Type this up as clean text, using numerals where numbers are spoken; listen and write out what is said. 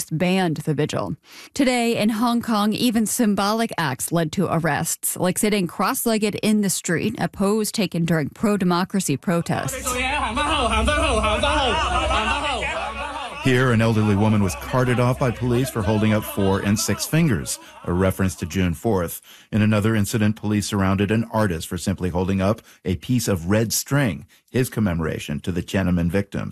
police banned the vigil. Today in Hong Kong, even symbolic acts led to arrests, like sitting cross-legged in the street, a pose taken during pro-democracy protests. Here, an elderly woman was carted off by police for holding up 4 and 6 fingers, a reference to June 4th. In another incident, police surrounded an artist for simply holding up a piece of red string, his commemoration to the Tiananmen victims.